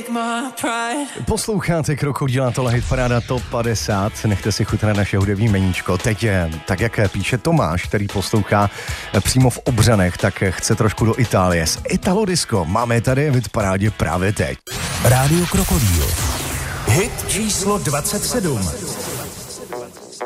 Posloucháte Krokodýla, tohle hitparáda Top 50. Nechte si chutnat naše hudební meníčko. Teď je, tak jak píše Tomáš, který poslouchá přímo v Obřanech, tak chce trošku do Itálie. Z Italo Disco máme tady v hitparádě právě teď. Rádio Krokodýl. Hit číslo 27.